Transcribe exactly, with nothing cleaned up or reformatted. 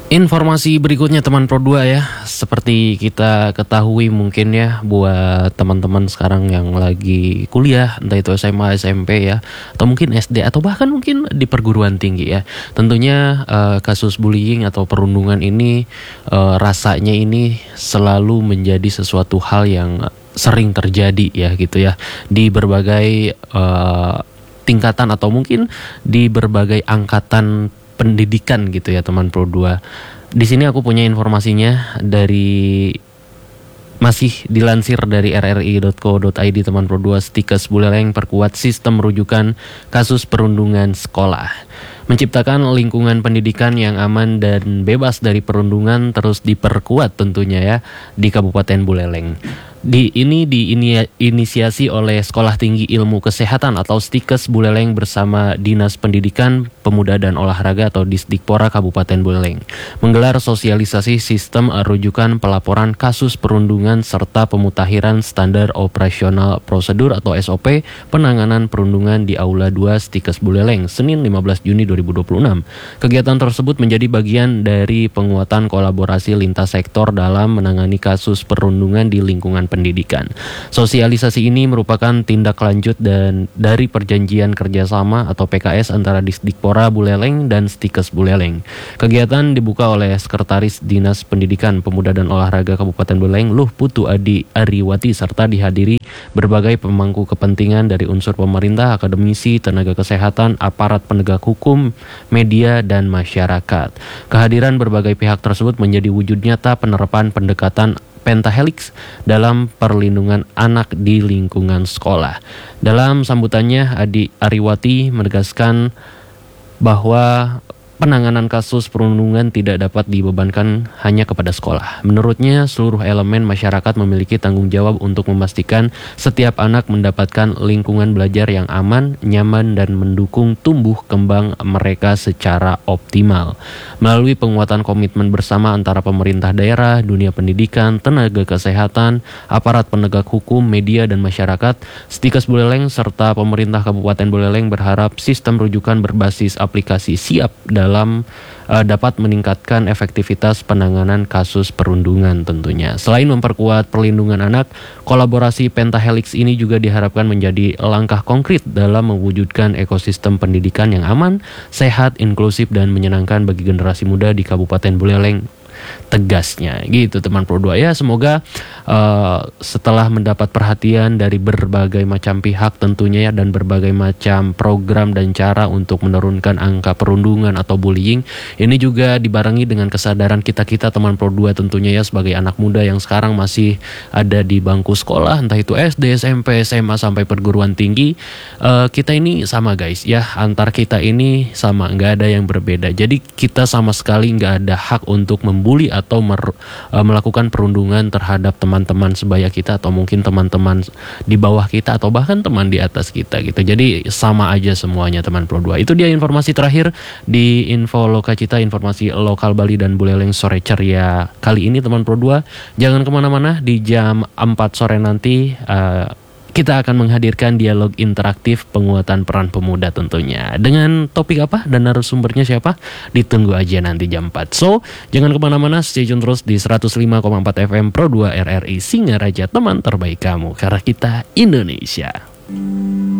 Informasi berikutnya teman Pro dua ya, seperti kita ketahui mungkin ya buat teman-teman sekarang yang lagi kuliah, entah itu S M A, S M P ya, atau mungkin S D atau bahkan mungkin di perguruan tinggi ya. Tentunya uh, kasus bullying atau perundungan ini uh, rasanya ini selalu menjadi sesuatu hal yang sering terjadi ya gitu ya di berbagai uh, tingkatan atau mungkin di berbagai angkatan pendidikan gitu ya teman Pro dua. Di sini aku punya informasinya dari masih dilansir dari r r i dot co dot i d teman Pro dua. Stikes Buleleng perkuat sistem rujukan kasus perundungan sekolah. Menciptakan lingkungan pendidikan yang aman dan bebas dari perundungan terus diperkuat tentunya ya di Kabupaten Buleleng. Di ini diinisiasi oleh Sekolah Tinggi Ilmu Kesehatan atau Stikes Buleleng bersama Dinas Pendidikan, Pemuda dan Olahraga atau Disdikpora Kabupaten Buleleng menggelar sosialisasi sistem rujukan pelaporan kasus perundungan serta pemutakhiran standar operasional prosedur atau S O P penanganan perundungan di Aula dua Stikes Buleleng Senin lima belas Juni dua ribu dua puluh enam. Kegiatan tersebut menjadi bagian dari penguatan kolaborasi lintas sektor dalam menangani kasus perundungan di lingkungan pendidikan. Sosialisasi ini merupakan tindak lanjut dan dari perjanjian kerjasama atau P K S antara Disdikpora Buleleng dan Stikes Buleleng. Kegiatan dibuka oleh Sekretaris Dinas Pendidikan, Pemuda dan Olahraga Kabupaten Buleleng, Luh Putu Adi Ariwati, serta dihadiri berbagai pemangku kepentingan dari unsur pemerintah, akademisi, tenaga kesehatan, aparat penegak hukum, media, dan masyarakat. Kehadiran berbagai pihak tersebut menjadi wujud nyata penerapan pendekatan pentahelix dalam perlindungan anak di lingkungan sekolah. Dalam sambutannya, Adi Ariwati menegaskan bahwa penanganan kasus perundungan tidak dapat dibebankan hanya kepada sekolah. Menurutnya, seluruh elemen masyarakat memiliki tanggung jawab untuk memastikan setiap anak mendapatkan lingkungan belajar yang aman, nyaman, dan mendukung tumbuh kembang mereka secara optimal. Melalui penguatan komitmen bersama antara pemerintah daerah, dunia pendidikan, tenaga kesehatan, aparat penegak hukum, media, dan masyarakat, Stikes Buleleng serta pemerintah Kabupaten Buleleng berharap sistem rujukan berbasis aplikasi siap dalam uh, dapat meningkatkan efektivitas penanganan kasus perundungan tentunya. Selain memperkuat perlindungan anak, kolaborasi pentahelix ini juga diharapkan menjadi langkah konkret dalam mewujudkan ekosistem pendidikan yang aman, sehat, inklusif, dan menyenangkan bagi generasi muda di Kabupaten Buleleng. Tegasnya gitu teman Pro dua ya. Semoga uh, setelah mendapat perhatian dari berbagai macam pihak tentunya ya, dan berbagai macam program dan cara untuk menurunkan angka perundungan atau bullying, ini juga dibarengi dengan kesadaran kita-kita teman Pro dua tentunya ya, sebagai anak muda yang sekarang masih ada di bangku sekolah, entah itu S D, S M P, S M A sampai perguruan tinggi. uh, Kita ini sama guys ya, antar kita ini sama, nggak ada yang berbeda. Jadi kita sama sekali nggak ada hak untuk membuli atau mer, uh, melakukan perundungan terhadap teman-teman sebaya kita atau mungkin teman-teman di bawah kita atau bahkan teman di atas kita gitu. Jadi sama aja semuanya teman Pro dua. Itu dia informasi terakhir di Info Lokacita, informasi lokal Bali dan Buleleng sore ceria kali ini teman Pro dua. Jangan kemana-mana, di jam empat sore nanti uh, kita akan menghadirkan dialog interaktif penguatan peran pemuda tentunya. Dengan topik apa dan narasumbernya siapa? Ditunggu aja nanti jam empat. So, jangan kemana-mana, stay tune terus di seratus lima koma empat F M Pro dua R R I Singaraja, teman terbaik kamu. Karena kita Indonesia.